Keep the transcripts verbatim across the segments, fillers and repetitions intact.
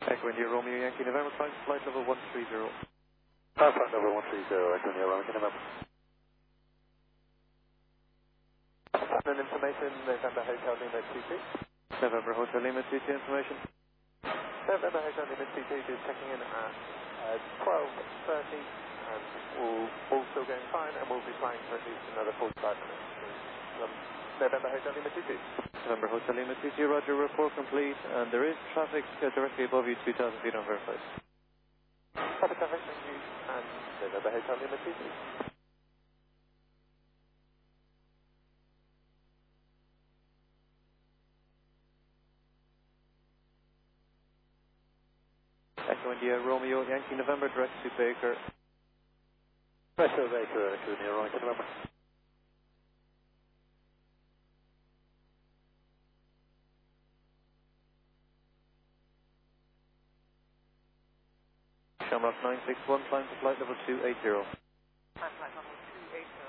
Echo India Romeo Yankee November, climb to flight level one three zero. Uh, flight level one three zero, Echo India Romeo November. And information, November Hotel Lima two two. November Hotel Lima two two information. November Hotel Lima two two is checking in at uh, twelve thirty and all, all still going fine, and we'll be flying for at least another forty-five minutes. Um, November Hotel Lima two two. November Hotel Lima two two, roger, report complete, and there is traffic uh, directly above you, two thousand feet on verified. Traffic traffic, thank you, and November Hotel Lima two two. Echo India Romeo Yankee November, direct to Baker. Presso Baker, Echo India Romeo November. Shamrock nine six one, climb to flight level two eight zero. Climb flight level two eight zero,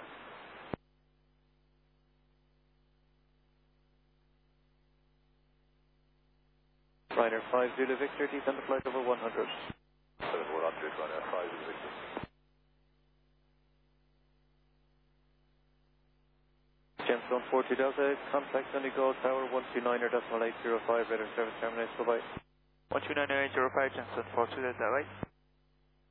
Ryder five Zulu Victor, descend to flight level one hundred. Level one hundred, Ryder five Zulu Victor. Gemstone four two Delta, contact Donegal Tower one two nine decimal eight zero five, radar service terminates, bye bye. one two nine eight zero five, Johnson four two, is that right?